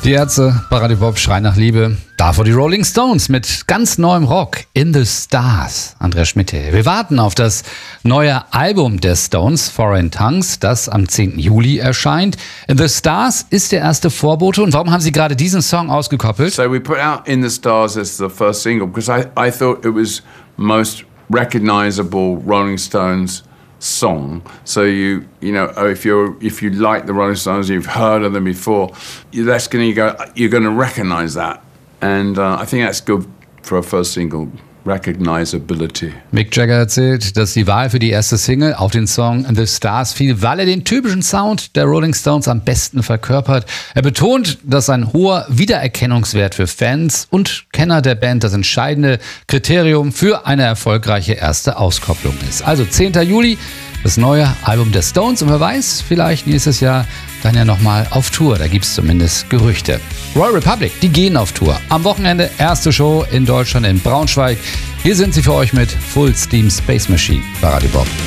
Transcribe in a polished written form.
Die Ärzte, bei Radio Bob, Schrei nach Liebe. Davor die Rolling Stones mit ganz neuem Rock, In the Stars. Andreas Schmidt hier. Wir warten auf das neue Album der Stones, Foreign Tongues, das am 10. Juli erscheint. In the Stars ist der erste Vorbote. Und warum haben Sie gerade diesen Song ausgekoppelt? So we put out In the Stars as the first single because I thought it was most recognizable Rolling Stones song. So you know if you like the Rolling Stones, you've heard of them before, you're going to recognize that, and I think that's good for a first single. Recognizability. Mick Jagger erzählt, dass die Wahl für die erste Single auf den Song The Stars fiel, weil er den typischen Sound der Rolling Stones am besten verkörpert. Er betont, dass ein hoher Wiedererkennungswert für Fans und Kenner der Band das entscheidende Kriterium für eine erfolgreiche erste Auskopplung ist. Also 10. Juli, das neue Album der Stones, und wer weiß, vielleicht nächstes Jahr dann ja nochmal auf Tour, da gibt es zumindest Gerüchte. Royal Republic, die gehen auf Tour. Am Wochenende erste Show in Deutschland in Braunschweig. Hier sind sie für euch mit Full Steam Space Machine bei Radio Bob.